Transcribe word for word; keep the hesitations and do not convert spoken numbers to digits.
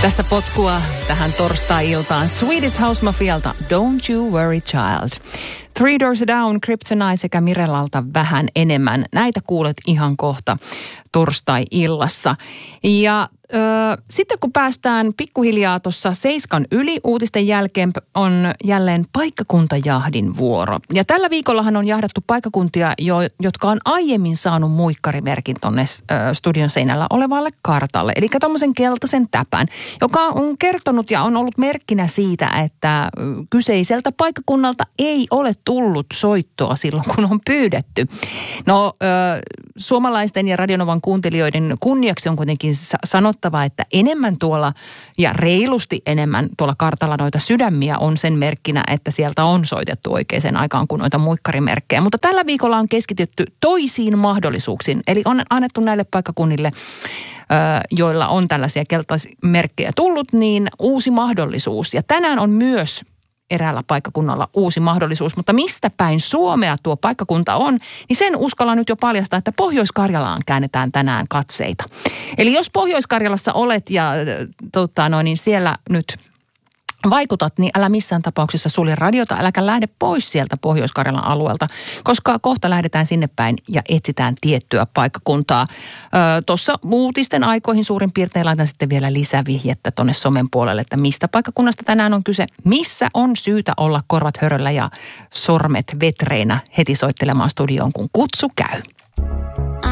Tässä potkua tähän torstai-iltaan Swedish House Mafialta Don't You Worry Child. Three Doors Down, Kryptonite sekä Mirelalta vähän enemmän. Näitä kuulet ihan kohta torstai-illassa. Ja ö, sitten kun päästään pikkuhiljaa tuossa seiskan yli, uutisten jälkeen on jälleen paikkakuntajahdin vuoro. Ja tällä viikollahan on jahdattu paikkakuntia, jo, jotka on aiemmin saanut muikkarimerkin tuonne studion seinällä olevalle kartalle. Eli tuommoisen keltaisen täpän, joka on kertonut ja on ollut merkkinä siitä, että kyseiseltä paikkakunnalta ei ole tullut soittoa silloin, kun on pyydetty. No, ö, suomalaisten ja Radionovan kuuntelijoiden kunniaksi on kuitenkin sanottava, että enemmän tuolla ja reilusti enemmän tuolla kartalla noita sydämiä on sen merkkinä, että sieltä on soitettu oikeaan aikaan kuin noita muikkarimerkkejä. Mutta tällä viikolla on keskitytty toisiin mahdollisuuksiin. Eli on annettu näille paikkakunnille, joilla on tällaisia keltaisia merkkejä tullut, niin uusi mahdollisuus. Ja tänään on myös eräällä paikkakunnalla uusi mahdollisuus, mutta mistä päin Suomea tuo paikkakunta on, niin sen uskallan nyt jo paljastaa, että Pohjois-Karjalaan käännetään tänään katseita. Eli jos Pohjois-Karjalassa olet ja tota, no, niin siellä nyt vaikutat, niin älä missään tapauksessa sulje radiota, äläkä lähde pois sieltä Pohjois-Karjalan alueelta, koska kohta lähdetään sinne päin ja etsitään tiettyä paikkakuntaa. Tuossa uutisten aikoihin suurin piirtein laitan sitten vielä lisävihjettä tuonne somen puolelle, että mistä paikkakunnasta tänään on kyse, missä on syytä olla korvat höröllä ja sormet vetreinä heti soittelemaan studioon, kun kutsu käy.